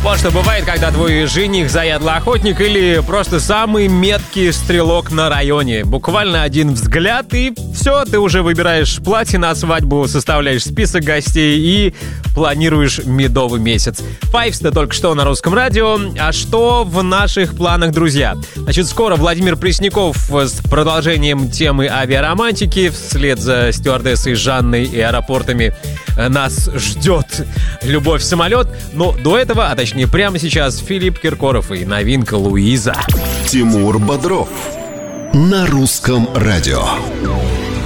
Вот что бывает, когда твой жених заядлый охотник или просто самый меткий стрелок на районе. Буквально один взгляд, и все, ты уже выбираешь платье на свадьбу, составляешь список гостей и планируешь медовый месяц. Файвс-то только что на Русском радио. А что в наших планах, друзья? Значит, скоро Владимир Пресняков с продолжением темы авиаромантики вслед за стюардессой Жанной и аэропортами нас ждет «Любовь в самолет». Но до этого, а точнее прямо сейчас, Филипп Киркоров и новинка «Луиза». Тимур Бодров на Русском радио.